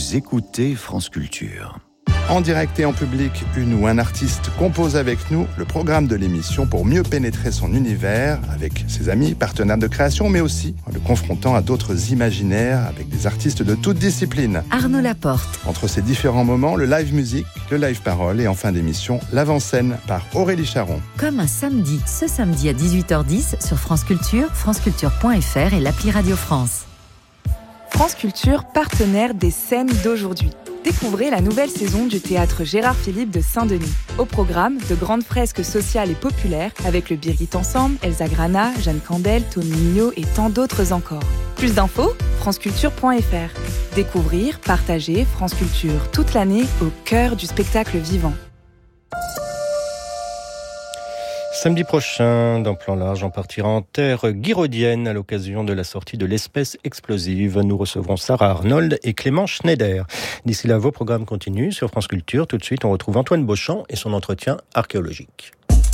Vous écoutez France Culture. En direct et en public, une ou un artiste compose avec nous le programme de l'émission pour mieux pénétrer son univers avec ses amis, partenaires de création, mais aussi en le confrontant à d'autres imaginaires avec des artistes de toutes disciplines. Arnaud Laporte. Entre ces différents moments, le live musique, le live parole et en fin d'émission, l'avant-scène par Aurélie Charon. Comme un samedi, ce samedi à 18h10 sur France Culture, franceculture.fr et l'appli Radio France. France Culture, partenaire des scènes d'aujourd'hui. Découvrez la nouvelle saison du théâtre Gérard Philipe de Saint-Denis. Au programme, de grandes fresques sociales et populaires avec le Birgit Ensemble, Elsa Grana, Jeanne Candel, Tony Mignot et tant d'autres encore. Plus d'infos, franceculture.fr. Découvrir, partager France Culture toute l'année au cœur du spectacle vivant. Samedi prochain, dans Plan Large, on partira en terre guiraudienne à l'occasion de la sortie de l'espèce explosive. Nous recevrons Sarah Arnold et Clément Schneider. D'ici là, vos programmes continuent sur France Culture. Tout de suite, on retrouve Antoine Beauchamp et son entretien archéologique.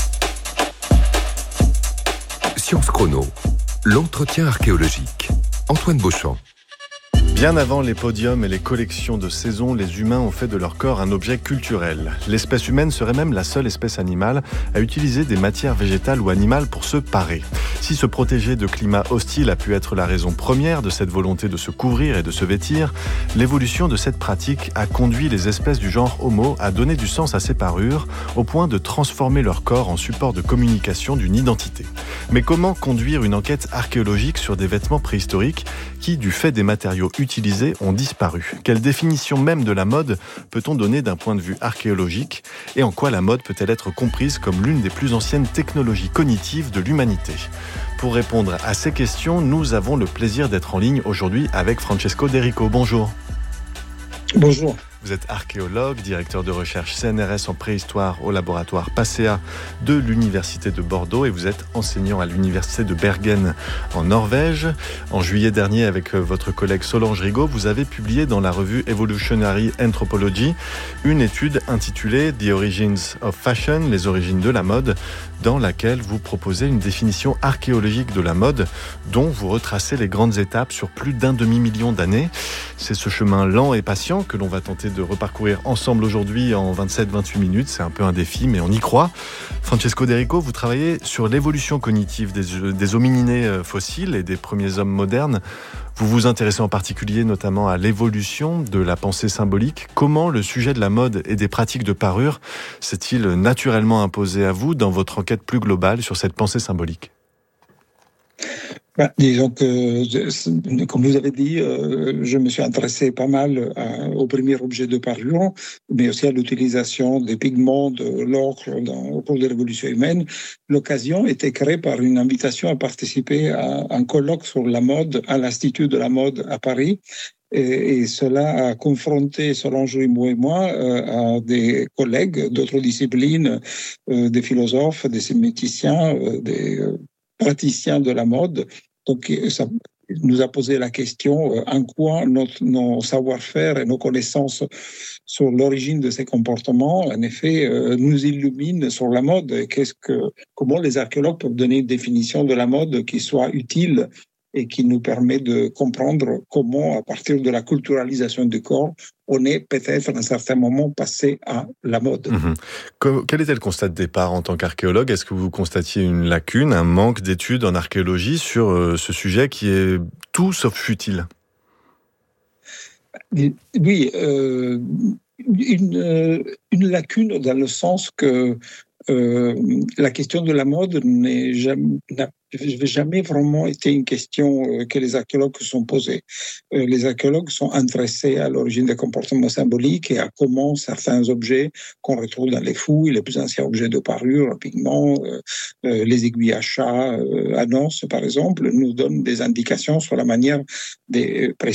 Science Chrono, l'entretien archéologique. Antoine Beauchamp. Bien avant les podiums et les collections de saison, les humains ont fait de leur corps un objet culturel. L'espèce humaine serait même la seule espèce animale à utiliser des matières végétales ou animales pour se parer. Si se protéger de climats hostiles a pu être la raison première de cette volonté de se couvrir et de se vêtir, l'évolution de cette pratique a conduit les espèces du genre Homo à donner du sens à ces parures, au point de transformer leur corps en support de communication d'une identité. Mais comment conduire une enquête archéologique sur des vêtements préhistoriques qui, du fait des matériaux utilisés, ont disparu? Quelle définition même de la mode peut-on donner d'un point de vue archéologique? Et en quoi la mode peut-elle être comprise comme l'une des plus anciennes technologies cognitives de l'humanité? Pour répondre à ces questions, nous avons le plaisir d'être en ligne aujourd'hui avec Francesco Derico. Bonjour. Bonjour. Vous êtes archéologue, directeur de recherche CNRS en préhistoire au laboratoire PACEA de l'Université de Bordeaux et vous êtes enseignant à l'Université de Bergen en Norvège. En juillet dernier, avec votre collègue Solange Rigaud, vous avez publié dans la revue Evolutionary Anthropology une étude intitulée The Origins of Fashion, les origines de la mode, dans laquelle vous proposez une définition archéologique de la mode dont vous retracez les grandes étapes sur plus d'un demi-million d'années. C'est ce chemin lent et patient que l'on va tenter de reparcourir ensemble aujourd'hui en 27-28 minutes. C'est un peu un défi, mais on y croit. Francesco Derico, vous travaillez sur l'évolution cognitive des homininés fossiles et des premiers hommes modernes. Vous vous intéressez en particulier notamment à l'évolution de la pensée symbolique. Comment le sujet de la mode et des pratiques de parure s'est-il naturellement imposé à vous dans votre enquête plus globale sur cette pensée symbolique ? Disons que, comme vous avez dit, je me suis intéressé pas mal au premier objet de parure, mais aussi à l'utilisation des pigments, de l'ocre au cours de la révolution humaine. L'occasion était créée par une invitation à participer à un colloque sur la mode à l'Institut de la mode à Paris. Et cela a confronté Solange Rigaud et moi à des collègues d'autres disciplines, des philosophes, des séméticiens, des praticiens de la mode. Donc, ça nous a posé la question en quoi nos savoir-faire et nos connaissances sur l'origine de ces comportements, en effet, nous illuminent sur la mode. Comment les archéologues peuvent donner une définition de la mode qui soit utile et qui nous permet de comprendre comment, à partir de la culturalisation du corps, on est peut-être à un certain moment passé à la mode. Quel était le constat de départ en tant qu'archéologue ? Est-ce que vous constatiez une lacune, un manque d'études en archéologie sur ce sujet qui est tout sauf futile ? Oui, une lacune dans le sens que la question de la mode n'a jamais vraiment été une question que les archéologues se sont posées. Les archéologues sont intéressés à l'origine des comportements symboliques et à comment certains objets qu'on retrouve dans les fouilles, les plus anciens objets de parure, pigments, les aiguilles à chat, annonces par exemple, nous donnent des indications sur la manière des